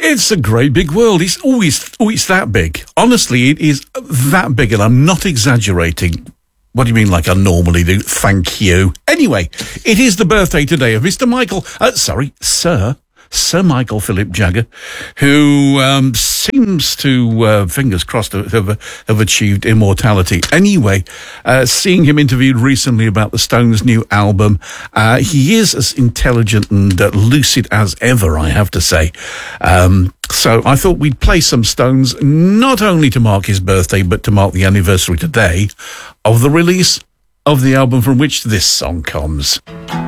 It's a great big world. It's that big. Honestly, it is that big, and I'm not exaggerating. What do you mean, like I normally do? Thank you. Anyway, it is the birthday today of Mr. Sir Michael Philip Jagger, who seems to, fingers crossed, have achieved immortality. Anyway, seeing him interviewed recently about the Stones' new album, he is as intelligent and lucid as ever, I have to say. So I thought we'd play some Stones, not only to mark his birthday, but to mark the anniversary today of the release of the album from which this song comes.